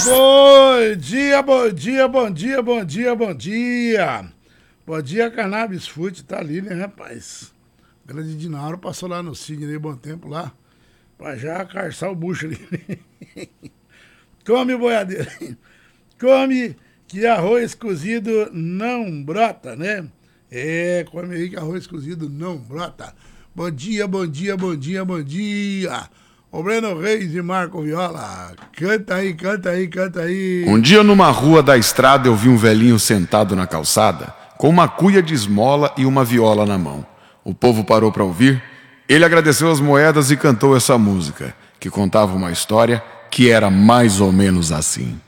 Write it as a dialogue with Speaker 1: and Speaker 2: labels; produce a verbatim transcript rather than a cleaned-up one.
Speaker 1: Bom dia, bom dia, bom dia, bom dia, bom dia. Bom dia, Cannabis Food, tá ali, né, rapaz? Grande Dinauro passou lá no Sidney, bom tempo lá, pra já carçar o bucho ali. Come, boiadeiro. Come que arroz cozido não brota, né? É, come aí que arroz cozido não brota. Bom dia, bom dia, bom dia, bom dia. Ô Breno Reis e Marco Viola, canta aí, canta aí, canta aí.
Speaker 2: Um dia numa rua da estrada eu vi um velhinho sentado na calçada, com uma cuia de esmola e uma viola na mão. O povo parou para ouvir, ele agradeceu as moedas e cantou essa música, que contava uma história que era mais ou menos assim.